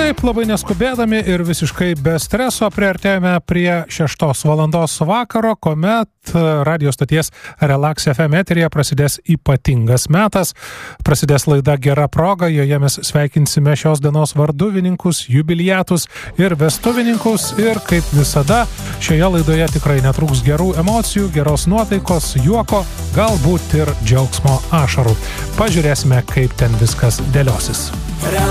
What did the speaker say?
taip, labai neskubėdami ir visiškai be streso priartėjome prie 6 valandos vakaro, kuomet radio stoties Relax FM eteryje prasidės ypatingas metas. Prasidės laida Gera proga, joje mes sveikinsime šios dienos varduvininkus, jubiliatus ir vestuvininkus. Ir kaip visada, šioje laidoje tikrai netrūks gerų emocijų, geros nuotaikos, juoko, galbūt ir džiaugsmo ašarų. Pažiūrėsime, kaip ten viskas dėliosis.